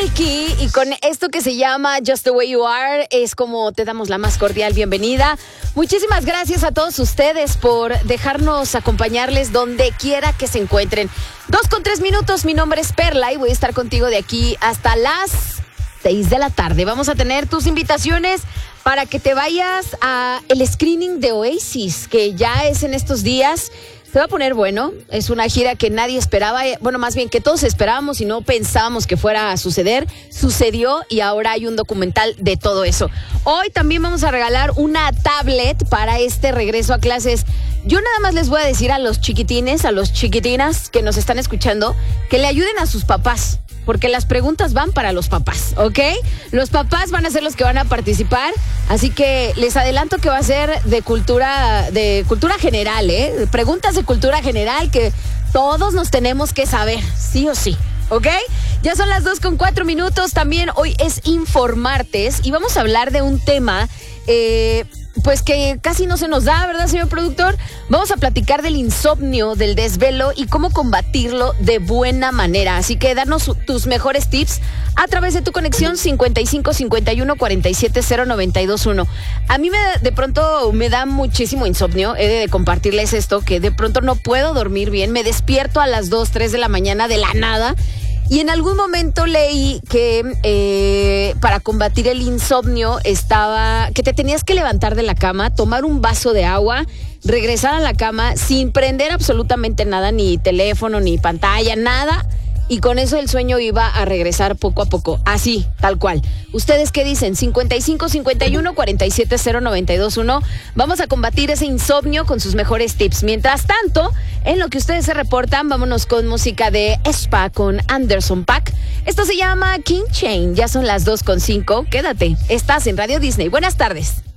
Ricky y con esto que se llama Just the Way You Are es como te damos la más cordial bienvenida. Muchísimas gracias a todos ustedes por dejarnos acompañarles donde quiera que se encuentren. 2:03, mi nombre es Perla y voy a estar contigo de aquí hasta las 6 de la tarde. Vamos a tener tus invitaciones para que te vayas a el screening de Oasis, que ya es en estos días. Se va a poner bueno, es una gira que nadie esperaba, bueno, más bien que todos esperábamos y no pensábamos que fuera a suceder. Sucedió y ahora hay un documental de todo eso. Hoy también vamos a regalar una tablet para este regreso a clases. Yo nada más les voy a decir a los chiquitines, a los chiquitinas que nos están escuchando, que le ayuden a sus papás, porque las preguntas van para los papás, ¿ok? Los papás van a ser los que van a participar, así que les adelanto que va a ser de cultura general, ¿eh? Preguntas de cultura general que todos nos tenemos que saber, sí o sí, ¿ok? Ya son las 2:04. También hoy es Informartes y vamos a hablar de un tema pues que casi no se nos da, ¿verdad, señor productor? Vamos a platicar del insomnio, del desvelo y cómo combatirlo de buena manera. Así que danos tus mejores tips a través de tu conexión 55 51 47 0921. A mí de pronto me da muchísimo insomnio. He de compartirles esto, que de pronto no puedo dormir bien. Me despierto a las 2, 3 de la mañana de la nada. Y en algún momento leí que para combatir el insomnio que te tenías que levantar de la cama, tomar un vaso de agua, regresar a la cama sin prender absolutamente nada, ni teléfono, ni pantalla, nada. Y con eso el sueño iba a regresar poco a poco, así, tal cual. ¿Ustedes qué dicen? 55 51 47 0921. Vamos a combatir ese insomnio con sus mejores tips. Mientras tanto, en lo que ustedes se reportan, vámonos con música de Spa con Anderson .Paak. Esto se llama King Chain. Ya son las 2:05. Quédate, estás en Radio Disney. Buenas tardes.